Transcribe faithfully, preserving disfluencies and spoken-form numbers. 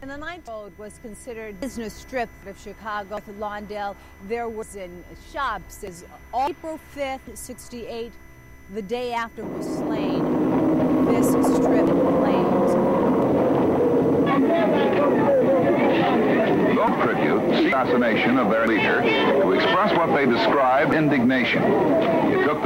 the ninth road was considered business strip of Chicago. With Lawndale, there was in shops. Is April fifth, sixty-eight, the day after was slain. This strip in flames. Vote tribute, the assassination of their leader, to express what they described indignation. It took